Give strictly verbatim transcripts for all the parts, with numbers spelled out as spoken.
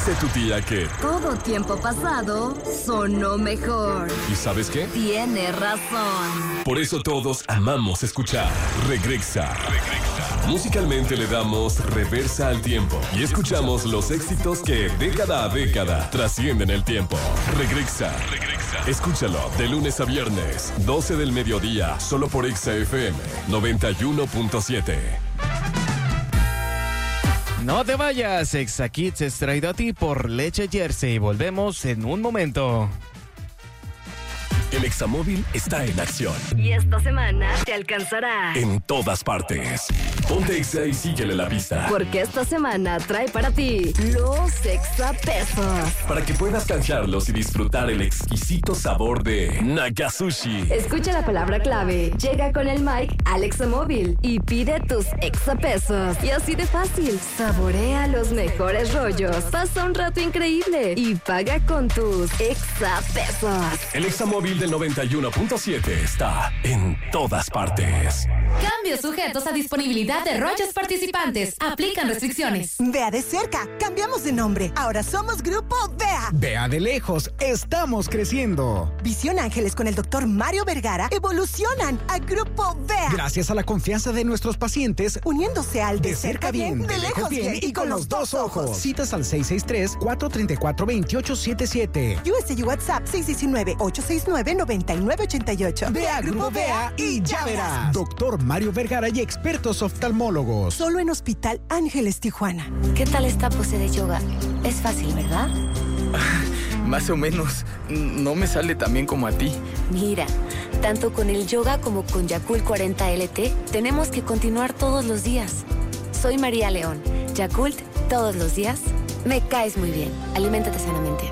Dice tu tía que todo tiempo pasado sonó mejor. ¿Y sabes qué? Tiene razón. Por eso todos amamos escuchar Regrexa. Regrexa. Musicalmente le damos reversa al tiempo y escuchamos los éxitos que década a década trascienden el tiempo. Regrexa. Regrexa. Escúchalo de lunes a viernes, doce del mediodía, solo por Exa F M noventa y uno punto siete. No te vayas, Exa Kids es traído a ti por Leche Jersey. Volvemos en un momento. El Examóvil está en acción. Y esta semana te alcanzará en todas partes. Ponte Exa y síguele la pista. Porque esta semana trae para ti los exapesos. Para que puedas canjearlos y disfrutar el exquisito sabor de Nakasushi. Escucha la palabra clave, llega con el mic al Examóvil y pide tus exapesos. Y así de fácil, saborea los mejores rollos, pasa un rato increíble y paga con tus exapesos. El Examóvil del noventa y uno punto siete está en todas partes. Cambios sujetos a disponibilidad de rollos participantes. Aplican restricciones. Vea de cerca. Cambiamos de nombre. Ahora somos Grupo Vea. Vea de lejos. Estamos creciendo. Visión Ángeles con el doctor Mario Vergara evolucionan a Grupo Vea. Gracias a la confianza de nuestros pacientes, uniéndose al de, de cerca bien, de lejos bien y con los dos ojos. Citas al seis seis tres, cuatro tres cuatro, dos ocho siete siete. U S D WhatsApp seis seis nueve, ocho seis nueve, nueve nueve ocho ocho. Vea Grupo Vea y ya verás. Doctor Mario Vergara y expertos oftalmólogos. Solo en Hospital Ángeles, Tijuana. ¿Qué tal esta pose de yoga? Es fácil, ¿verdad? Más o menos. No me sale tan bien como a ti. Mira, tanto con el yoga como con Yakult cuarenta L T, tenemos que continuar todos los días. Soy María León. Yakult, todos los días. Me caes muy bien. Aliméntate sanamente.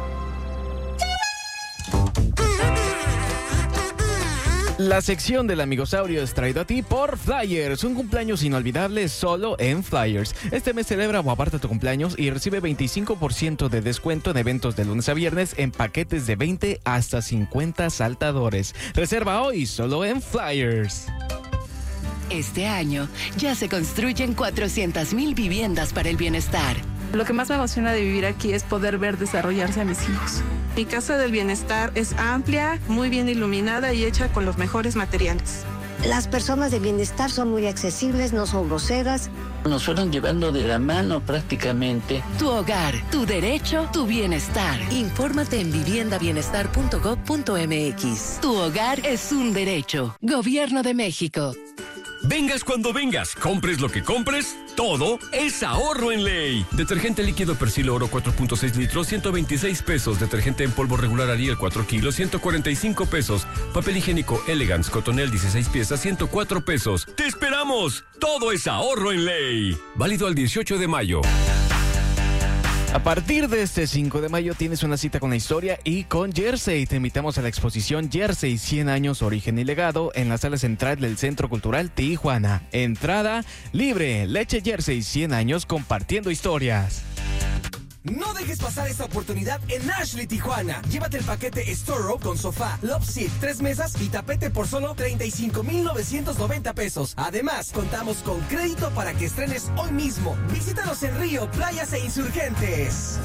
La sección del Amigosaurio es traído a ti por Flyers, un cumpleaños inolvidable solo en Flyers. Este mes celebra o aparta tu cumpleaños y recibe veinticinco por ciento de descuento en eventos de lunes a viernes en paquetes de veinte hasta cincuenta saltadores. Reserva hoy solo en Flyers. Este año ya se construyen cuatrocientas mil viviendas para el bienestar. Lo que más me emociona de vivir aquí es poder ver desarrollarse a mis hijos. Mi Casa del Bienestar es amplia, muy bien iluminada y hecha con los mejores materiales. Las personas de bienestar son muy accesibles, no son groseras. Nos fueron llevando de la mano prácticamente. Tu hogar, tu derecho, tu bienestar. Infórmate en vivienda bienestar punto gob punto m x. Tu hogar es un derecho. Gobierno de México. Vengas cuando vengas, compres lo que compres, todo es ahorro en Ley. Detergente líquido Persil Oro cuatro punto seis litros, ciento veintiséis pesos. Detergente en polvo regular Ariel cuatro kilos, ciento cuarenta y cinco pesos. Papel higiénico Elegance Cotonel dieciséis piezas, ciento cuatro pesos. ¡Te esperamos! Todo es ahorro en Ley. Válido al dieciocho de mayo. A partir de este cinco de mayo tienes una cita con la historia y con Jersey. Te invitamos a la exposición Jersey, cien años, origen y legado, en la sala central del Centro Cultural Tijuana. Entrada libre. Leche Jersey, cien años compartiendo historias. No dejes pasar esta oportunidad en Ashley Tijuana. Llévate el paquete Storo con sofá, love seat, tres mesas y tapete por solo treinta y cinco mil novecientos noventa pesos. Además, contamos con crédito para que estrenes hoy mismo. Visítanos en Río, Playas e Insurgentes.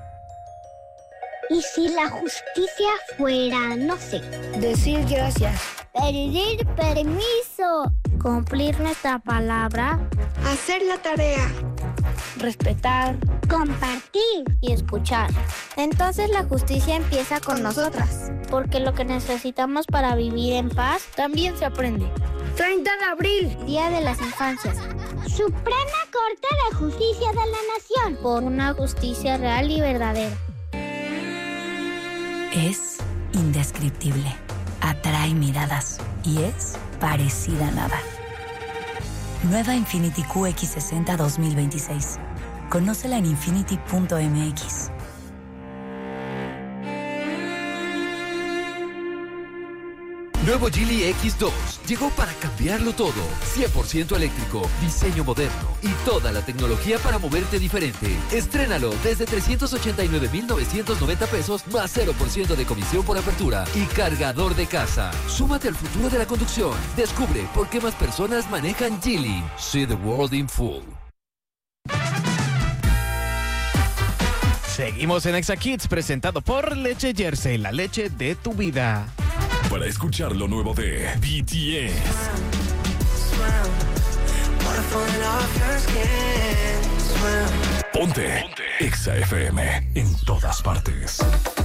¿Y si la justicia fuera, no sé, decir gracias, pedir permiso, cumplir nuestra palabra, hacer la tarea, respetar, compartir y escuchar? Entonces la justicia empieza con nosotras, porque lo que necesitamos para vivir en paz también se aprende. treinta de abril, Día de las Infancias. Suprema Corte de Justicia de la Nación, por una justicia real y verdadera. Es indescriptible, atrae miradas y es parecida a nada. Nueva Infiniti Q X sesenta dos mil veintiséis. Conócela en infiniti punto m x. Nuevo Geely X dos llegó para cambiarlo todo. cien por ciento eléctrico, diseño moderno y toda la tecnología para moverte diferente. Estrénalo desde trescientos ochenta y nueve mil novecientos noventa pesos más cero por ciento de comisión por apertura y cargador de casa. Súmate al futuro de la conducción. Descubre por qué más personas manejan Geely. See the world in full. Seguimos en Exa Kids, presentado por Leche Jersey, la leche de tu vida. Para escuchar lo nuevo de B T S. Ponte, Ponte. Exa F M en todas partes.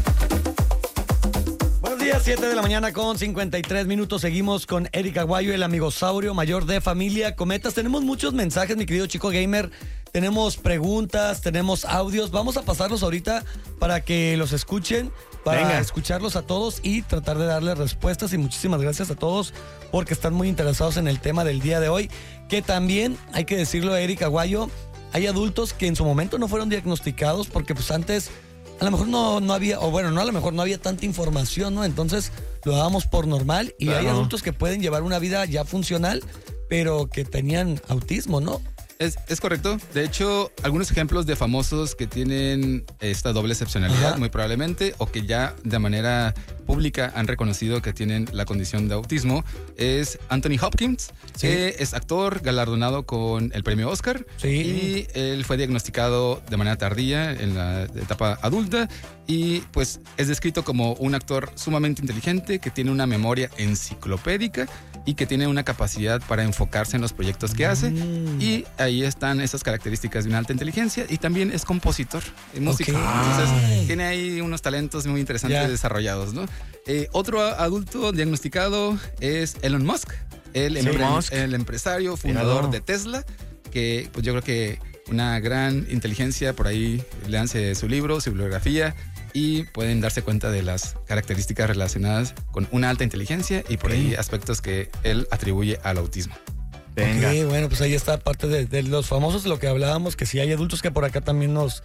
Buenos días, siete de la mañana con cincuenta y tres minutos. Seguimos con Eric Aguayo, el amigosaurio mayor de familia Cometas. Tenemos muchos mensajes, mi querido chico gamer. Tenemos preguntas, tenemos audios. Vamos a pasarlos ahorita para que los escuchen, para Venga. escucharlos a todos y tratar de darles respuestas. Y muchísimas gracias a todos porque están muy interesados en el tema del día de hoy. Que también, hay que decirlo, Eric Aguayo, hay adultos que en su momento no fueron diagnosticados porque pues antes a lo mejor no, no había, o bueno, no a lo mejor no había tanta información, ¿no? Entonces lo dábamos por normal y claro. Hay adultos que pueden llevar una vida ya funcional, pero que tenían autismo, ¿no? Es, es correcto. De hecho, algunos ejemplos de famosos que tienen esta doble excepcionalidad, Ajá. muy probablemente, o que ya de manera pública han reconocido que tienen la condición de autismo, es Anthony Hopkins, sí. que es actor galardonado con el premio Oscar. Sí. Y él fue diagnosticado de manera tardía en la etapa adulta y pues es descrito como un actor sumamente inteligente que tiene una memoria enciclopédica y que tiene una capacidad para enfocarse en los proyectos que hace. Mm. Y ahí están esas características de una alta inteligencia. Y también es compositor de música. Okay. Entonces, tiene ahí unos talentos muy interesantes yeah. desarrollados, ¿no? Eh, otro adulto diagnosticado es Elon Musk. El, sí, empre- Musk. el empresario, fundador Mirado. de Tesla, que pues yo creo que una gran inteligencia. Por ahí léanse su libro, su bibliografía, y pueden darse cuenta de las características relacionadas con una alta inteligencia y por ahí aspectos que él atribuye al autismo. Venga. Ok, bueno, pues ahí está parte de, de los famosos, lo que hablábamos, que si hay adultos que por acá también nos,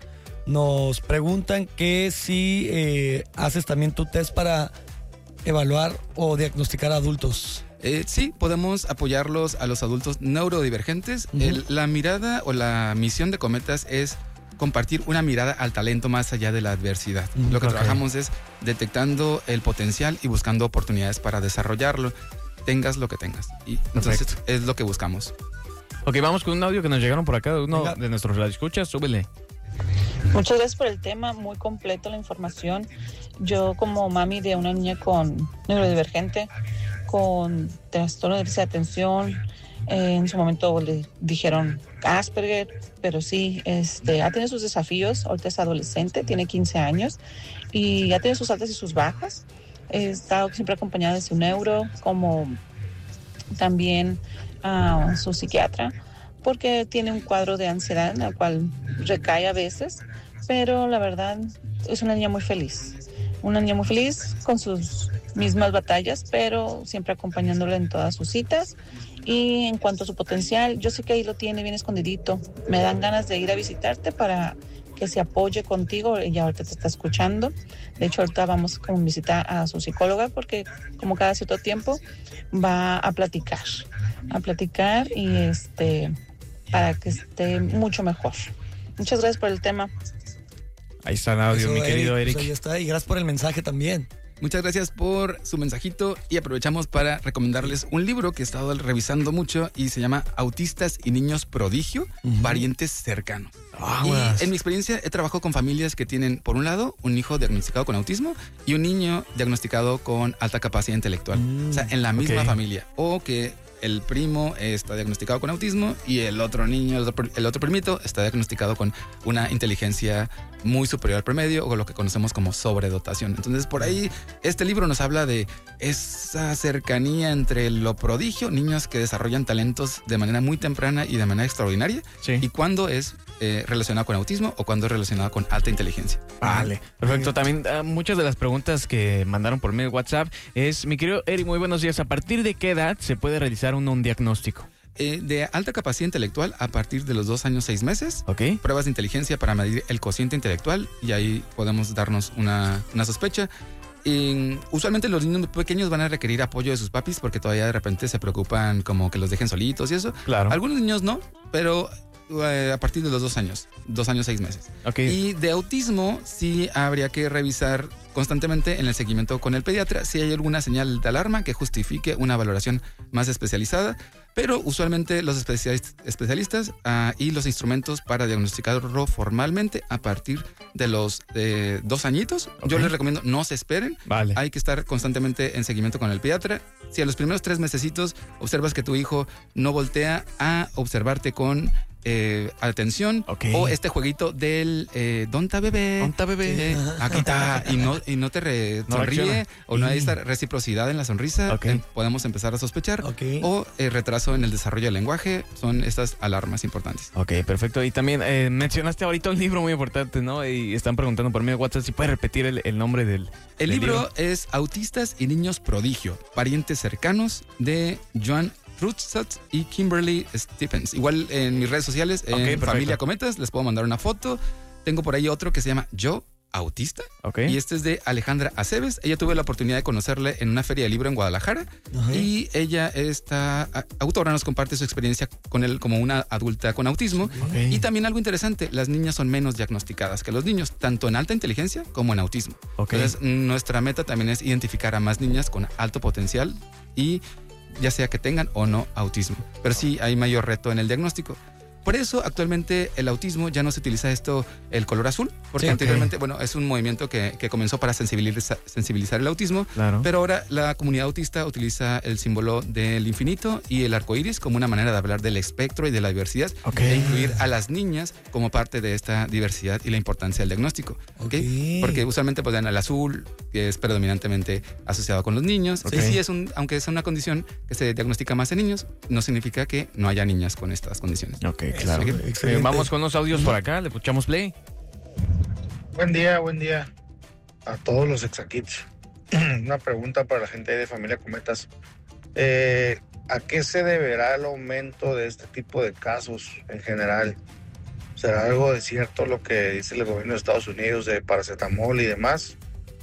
nos preguntan que si eh, haces también tu test para evaluar o diagnosticar a adultos. Eh, sí, podemos apoyarlos a los adultos neurodivergentes. Uh-huh. El, la mirada o la misión de Cometas es compartir una mirada al talento más allá de la adversidad. Mm, Lo que okay. trabajamos es detectando el potencial y buscando oportunidades para desarrollarlo, tengas lo que tengas. Y entonces Perfecto. es lo que buscamos. Ok, vamos con un audio que nos llegaron por acá de uno Venga. de nuestros radioescuchas. Súbele. Muchas gracias por el tema, muy completo la información. Yo como mami de una niña con neurodivergente, con trastorno de déficit de atención, Eh, en su momento le dijeron Asperger, pero sí, este, ha tenido sus desafíos. Ahorita es adolescente, tiene quince años y ha tenido sus altas y sus bajas. He estado siempre acompañada de su neuro, como también uh, su psiquiatra, porque tiene un cuadro de ansiedad en el cual recae a veces, pero la verdad es una niña muy feliz. Una niña muy feliz con sus mismas batallas, pero siempre acompañándola en todas sus citas. Y en cuanto a su potencial, yo sé que ahí lo tiene bien escondidito. Me dan ganas de ir a visitarte para que se apoye contigo. Ella ahorita te está escuchando. De hecho, ahorita vamos a visitar a su psicóloga porque como cada cierto tiempo va a platicar. A platicar y este para que esté mucho mejor. Muchas gracias por el tema. Ahí está el audio, Eso, mi querido Eric. Pues ahí está, y gracias por el mensaje también. Muchas gracias por su mensajito y aprovechamos para recomendarles un libro que he estado revisando mucho y se llama Autistas y Niños Prodigio, uh-huh. Parientes Cercanos. Oh, y en mi experiencia he trabajado con familias que tienen, por un lado, un hijo diagnosticado con autismo y un niño diagnosticado con alta capacidad intelectual. Mm, o sea, en la misma okay. familia. O que el primo está diagnosticado con autismo y el otro niño, el otro, el otro primito, está diagnosticado con una inteligencia muy superior al promedio o lo que conocemos como sobredotación. Entonces, por ahí, este libro nos habla de esa cercanía entre lo prodigio, niños que desarrollan talentos de manera muy temprana y de manera extraordinaria, sí. y cuándo es eh, relacionado con autismo o cuándo es relacionado con alta inteligencia. Vale, perfecto. También uh, muchas de las preguntas que mandaron por medio de WhatsApp es, mi querido Eric, muy buenos días. ¿A partir de qué edad se puede realizar un, un diagnóstico? Eh, de alta capacidad intelectual a partir de los dos años, seis meses. Okay. Pruebas de inteligencia para medir el cociente intelectual y ahí podemos darnos una, una sospecha. Y, usualmente los niños pequeños van a requerir apoyo de sus papis porque todavía de repente se preocupan como que los dejen solitos y eso. Claro. Algunos niños no, pero eh, a partir de los dos años, dos años, seis meses. Okay. Y de autismo sí habría que revisar constantemente en el seguimiento con el pediatra si hay alguna señal de alarma que justifique una valoración más especializada. Pero usualmente los especialistas, especialistas uh, y los instrumentos para diagnosticarlo formalmente a partir de los eh, dos añitos. Okay. Yo les recomiendo no se esperen. Vale. Hay que estar constantemente en seguimiento con el pediatra. Si a los primeros tres mesecitos observas que tu hijo no voltea a observarte con Eh, atención, okay. o este jueguito del eh, ¿dónde está bebé? ¿Dónde está bebé? Eh, aquí está, y no, y no te re, no sonríe, reacciona. O no hay esta reciprocidad en la sonrisa, okay. eh, podemos empezar a sospechar, okay. o eh, retraso en el desarrollo del lenguaje, son estas alarmas importantes. Ok, perfecto. Y también eh, mencionaste ahorita un libro muy importante, ¿no? Y están preguntando por mí en WhatsApp si puedes repetir el, el nombre del El del libro, libro es Autistas y Niños Prodigio, Parientes Cercanos, de Joan Rutsat y Kimberly Stephens. Igual en mis redes sociales, en okay, Familia Cometas, les puedo mandar una foto. Tengo por ahí otro que se llama Yo, Autista. Okay. Y este es de Alejandra Aceves. Ella tuve la oportunidad de conocerle en una feria de libro en Guadalajara. Uh-huh. Y ella, esta autora, nos comparte su experiencia con él como una adulta con autismo. Okay. Y también algo interesante, las niñas son menos diagnosticadas que los niños, tanto en alta inteligencia como en autismo. Okay. Entonces, nuestra meta también es identificar a más niñas con alto potencial y ya sea que tengan o no autismo. Pero sí hay mayor reto en el diagnóstico. Por eso, actualmente, el autismo ya no se utiliza esto, el color azul, porque sí, anteriormente, okay. bueno, es un movimiento que, que comenzó para sensibilizar, sensibilizar el autismo, claro. pero ahora la comunidad autista utiliza el símbolo del infinito y el arco iris como una manera de hablar del espectro y de la diversidad, okay. e incluir a las niñas como parte de esta diversidad y la importancia del diagnóstico. ¿Okay? Okay. Porque usualmente pues, dan el azul, que es predominantemente asociado con los niños. Okay. Sí, sí, es un, aunque es una condición que se diagnostica más en niños, no significa que no haya niñas con estas condiciones. Ok. Claro. Eh, vamos con los audios por acá, le escuchamos play. Buen día, buen día a todos los Exakits. Una pregunta para la gente de Familia Cometas. Eh, ¿A qué se deberá el aumento de este tipo de casos en general? ¿Será algo de cierto lo que dice el gobierno de Estados Unidos de paracetamol y demás?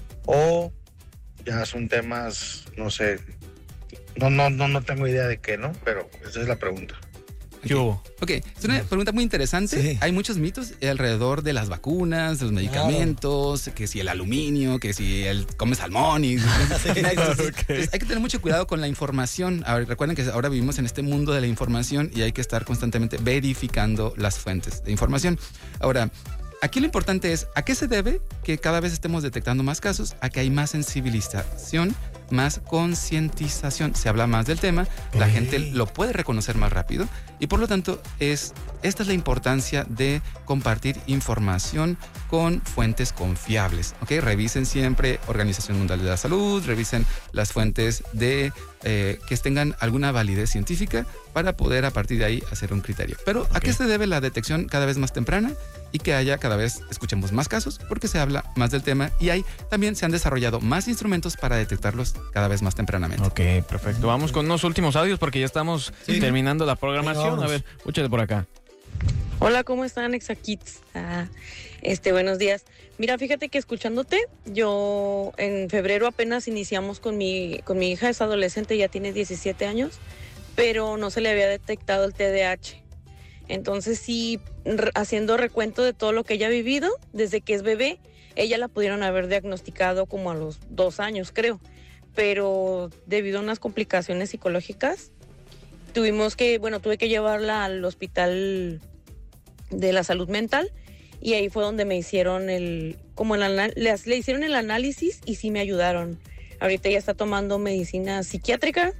¿O ya son temas, no sé, no, no, no, no tengo idea de qué, ¿no? Pero esa es la pregunta. Okay. ok, es una pregunta muy interesante. Sí. Hay muchos mitos alrededor de las vacunas, de los medicamentos, claro. que si el aluminio, que si el come salmón y... sí, entonces, okay. pues hay que tener mucho cuidado con la información. Ahora, recuerden que ahora vivimos en este mundo de la información y hay que estar constantemente verificando las fuentes de información. Ahora, aquí lo importante es, ¿a qué se debe que cada vez estemos detectando más casos? A que hay más sensibilización, más concientización. Se habla más del tema, la hey. gente lo puede reconocer más rápido y por lo tanto es, esta es la importancia de compartir información con fuentes confiables. ¿Okay? Revisen siempre Organización Mundial de la Salud, revisen las fuentes de eh, que tengan alguna validez científica para poder a partir de ahí hacer un criterio. Pero okay. ¿a qué se debe la detección cada vez más temprana? Y que haya cada vez, escuchemos más casos porque se habla más del tema y hay también se han desarrollado más instrumentos para detectarlos cada vez más tempranamente. Ok, perfecto. Vamos con unos últimos audios porque ya estamos sí. terminando la programación. Sí, a ver, escúchale por acá. Hola, ¿cómo están, Exakits? Ah, este, buenos días. Mira, fíjate que escuchándote, yo en febrero apenas iniciamos con mi, con mi hija, es adolescente, ya tiene diecisiete años, pero no se le había detectado el T D A H. Entonces sí, haciendo recuento de todo lo que ella ha vivido, desde que es bebé, ella la pudieron haber diagnosticado como a los dos años, creo. Pero debido a unas complicaciones psicológicas, tuvimos que, bueno, tuve que llevarla al hospital de la salud mental y ahí fue donde me hicieron el, como el, le, le hicieron el análisis y sí me ayudaron. Ahorita ella está tomando medicina psiquiátrica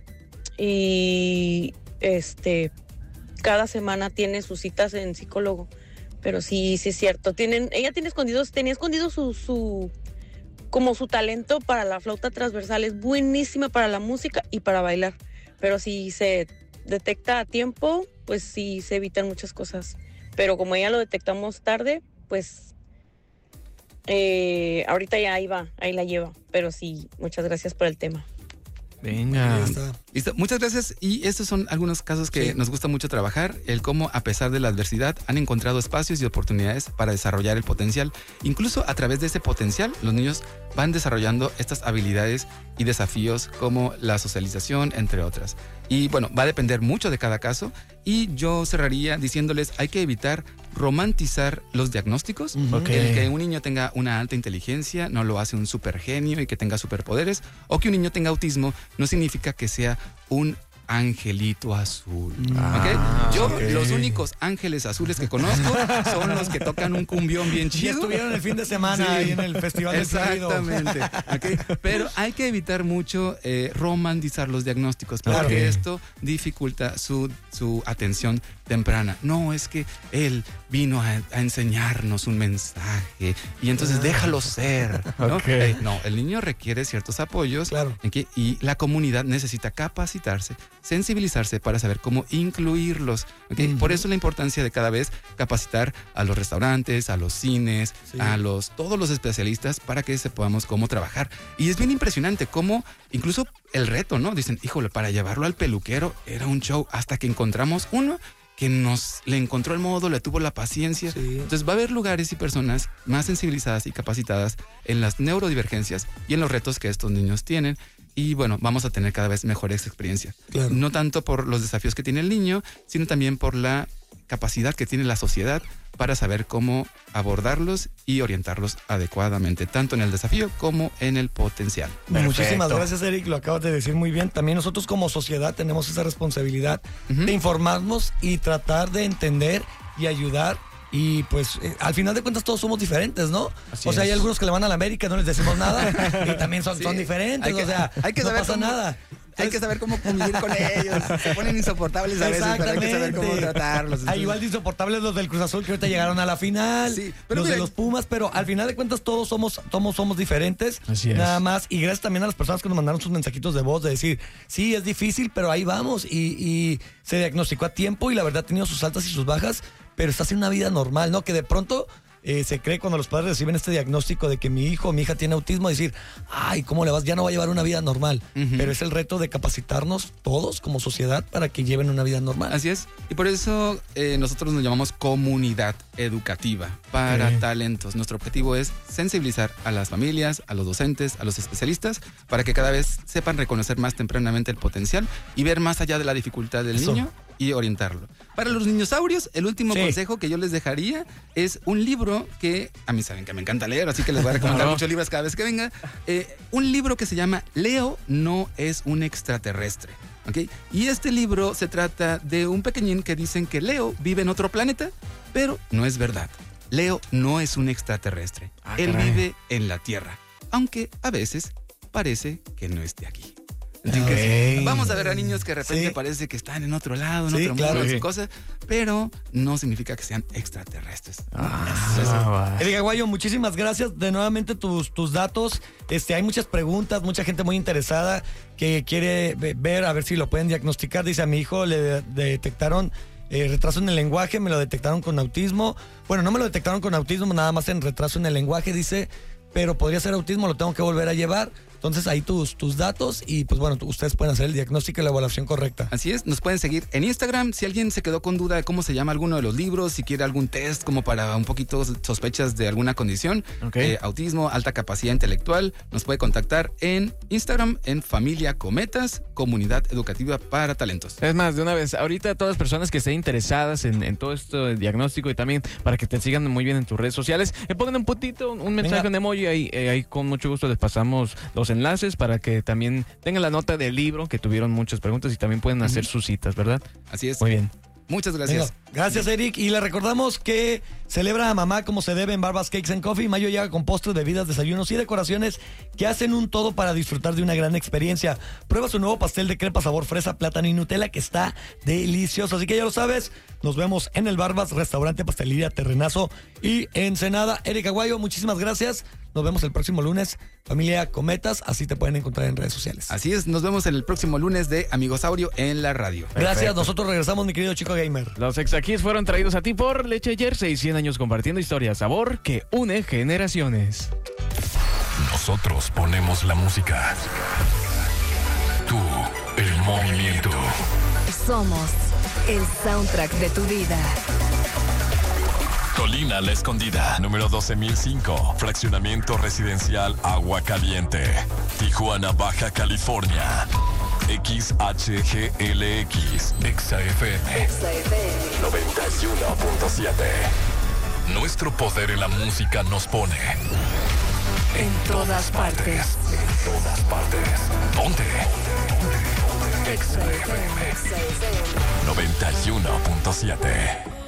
y este... cada semana tiene sus citas en psicólogo, pero sí, sí es cierto. Tienen, ella tiene escondidos, tenía escondido su, su, como su talento para la flauta transversal, es buenísima para la música y para bailar, pero si se detecta a tiempo, pues sí se evitan muchas cosas. Pero como ya lo detectamos tarde, pues eh, ahorita ya ahí va, ahí la lleva. Pero sí, muchas gracias por el tema. Venga. Listo, muchas gracias. Y estos son algunos casos que sí. nos gusta mucho trabajar, el cómo a pesar de la adversidad han encontrado espacios y oportunidades para desarrollar el potencial. Incluso a través de ese potencial, los niños van desarrollando estas habilidades y desafíos como la socialización, entre otras. Y bueno, va a depender mucho de cada caso. Y yo cerraría diciéndoles, hay que evitar romantizar los diagnósticos. Okay. El que un niño tenga una alta inteligencia no lo hace un supergenio y que tenga superpoderes. O que un niño tenga autismo no significa que sea un angelito azul. Ah, ¿Okay? Yo, okay. los únicos ángeles azules que conozco son los que tocan un cumbión bien chido. Y estuvieron el fin de semana sí. ahí en el Festival del Sonido. Exactamente. ¿Okay? Pero hay que evitar mucho eh, romantizar los diagnósticos, porque claro. esto dificulta su, su atención temprana. No, es que él vino a, a enseñarnos un mensaje y entonces ah. déjalo ser. ¿No? Okay. Eh, no, el niño requiere ciertos apoyos claro. en que, y la comunidad necesita capacitarse, sensibilizarse para saber cómo incluirlos. ¿Okay? Uh-huh. Por eso la importancia de cada vez capacitar a los restaurantes, a los cines, sí. a los todos los especialistas para que sepamos cómo trabajar. Y es bien impresionante cómo incluso el reto, ¿no? Dicen, híjole, para llevarlo al peluquero era un show hasta que encontramos uno que nos le encontró el modo, le tuvo la paciencia. Sí. Entonces va a haber lugares y personas más sensibilizadas y capacitadas en las neurodivergencias y en los retos que estos niños tienen. Y bueno, vamos a tener cada vez mejores experiencias. Claro. No tanto por los desafíos que tiene el niño, sino también por la capacidad que tiene la sociedad para saber cómo abordarlos y orientarlos adecuadamente, tanto en el desafío como en el potencial. Perfecto. Muchísimas gracias, Eric, lo acabas de decir muy bien. También nosotros como sociedad tenemos esa responsabilidad uh-huh. de informarnos y tratar de entender y ayudar. Y pues eh, al final de cuentas todos somos diferentes, ¿no? Así o sea, es. Hay algunos que le van a la América, no les decimos nada y también son, sí. son diferentes, que, o sea, hay que no pasa cómo, nada. Hay que saber cómo convivir con ellos. Se ponen insoportables a veces, pero hay que saber cómo tratarlos. Hay igual de insoportables los del Cruz Azul que ahorita llegaron a la final, sí, pero los mira, de los Pumas, pero al final de cuentas todos somos, todos somos diferentes. Así es. Nada más. Y gracias también a las personas que nos mandaron sus mensajitos de voz de decir, sí, es difícil, pero ahí vamos. Y, y se diagnosticó a tiempo y la verdad ha tenido sus altas y sus bajas, pero está haciendo una vida normal, ¿no? Que de pronto eh, se cree cuando los padres reciben este diagnóstico de que mi hijo o mi hija tiene autismo, decir, ay, ¿cómo le vas? Ya no va a llevar una vida normal. Uh-huh. Pero es el reto de capacitarnos todos como sociedad para que lleven una vida normal. Así es. Y por eso eh, nosotros nos llamamos comunidad educativa para okay. talentos. Nuestro objetivo es sensibilizar a las familias, a los docentes, a los especialistas, para que cada vez sepan reconocer más tempranamente el potencial y ver más allá de la dificultad del eso. niño y orientarlo. Para los niñosaurios, el último sí. consejo que yo les dejaría es un libro que, a mí saben que me encanta leer, así que les voy a recomendar no. muchos libros cada vez que venga. Eh, un libro que se llama Leo no es un extraterrestre. ¿Okay? Y este libro se trata de un pequeñín que dicen que Leo vive en otro planeta, pero no es verdad. Leo no es un extraterrestre. Ah, Él caray. vive en la Tierra, aunque a veces parece que no esté aquí. Entonces, okay. vamos a ver a niños que de repente sí. parece que están en otro lado, en sí, otro claro, mundo, sí. cosas, pero no significa que sean extraterrestres. Ah, Eric Aguayo, muchísimas gracias de nuevamente tus, tus datos. Este, hay muchas preguntas, mucha gente muy interesada que quiere ver a ver si lo pueden diagnosticar. Dice, a mi hijo le de- detectaron eh, retraso en el lenguaje, me lo detectaron con autismo. Bueno, no me lo detectaron con autismo, nada más en retraso en el lenguaje, dice, pero podría ser autismo, lo tengo que volver a llevar. Entonces ahí tus, tus datos y pues bueno, ustedes pueden hacer el diagnóstico y la evaluación correcta. Así es, nos pueden seguir en Instagram. Si alguien se quedó con duda de cómo se llama alguno de los libros, si quiere algún test como para un poquito sospechas de alguna condición, okay. eh, autismo, alta capacidad intelectual, nos puede contactar en Instagram en Familia Cometas, Comunidad Educativa para Talentos. Es más, de una vez, ahorita todas las personas que estén interesadas en, en todo esto de diagnóstico y también para que te sigan muy bien en tus redes sociales, me pongan un puntito, un mensaje, Venga. un emoji, ahí, eh, ahí con mucho gusto les pasamos los enlaces para que también tengan la nota del libro, que tuvieron muchas preguntas y también pueden hacer uh-huh. sus citas, ¿verdad? Así es. Muy bien. Muchas gracias. Venga, gracias, Eric. Y le recordamos que celebra a mamá como se debe en Barbas Cakes and Coffee. Mayo llega con postres, bebidas, desayunos y decoraciones que hacen un todo para disfrutar de una gran experiencia. Prueba su nuevo pastel de crepa sabor fresa, plátano y Nutella que está delicioso. Así que ya lo sabes, nos vemos en el Barbas, Restaurante Pastelería Terrenazo y Ensenada. Eric Aguayo, muchísimas gracias. Nos vemos el próximo lunes, Familia Cometas, así te pueden encontrar en redes sociales. Así es, nos vemos el próximo lunes de Amigosaurio en la radio. Gracias, Perfecto. Nosotros regresamos, mi querido chico gamer. Los Exackids fueron traídos a ti por Leche Jersey, cien años compartiendo historias, sabor que une generaciones. Nosotros ponemos la música. Tú, el movimiento. Somos el soundtrack de tu vida. Colina La Escondida, número doce mil cinco, fraccionamiento residencial Agua Caliente, Tijuana, Baja California. X H G L X, Exa F M, Exa F M noventa y uno punto siete. Nuestro poder en la música nos pone en todas partes. En todas partes. Ponte. Exa noventa y uno punto siete.